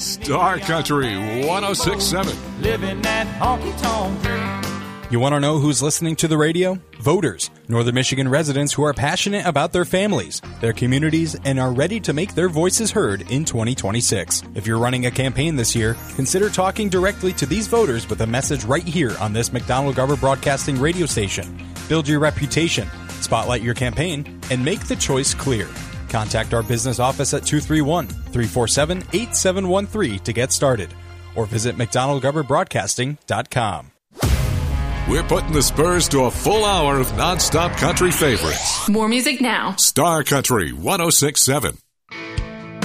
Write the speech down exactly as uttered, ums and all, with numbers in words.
Star Country one oh six point seven. Living that honky-tonk dream. You want to know who's listening to the radio? Voters, Northern Michigan residents who are passionate about their families, their communities, and are ready to make their voices heard in twenty twenty-six. If you're running a campaign this year, consider talking directly to these voters with a message right here on this McDonald-Garber Broadcasting radio station. Build your reputation, spotlight your campaign, and make the choice clear. Contact our business office at two three one, three four seven, eight seven one three to get started, or visit mcdonald garber broadcasting dot com. We're putting the Spurs to a full hour of nonstop country favorites. More music now. Star Country one oh six point seven.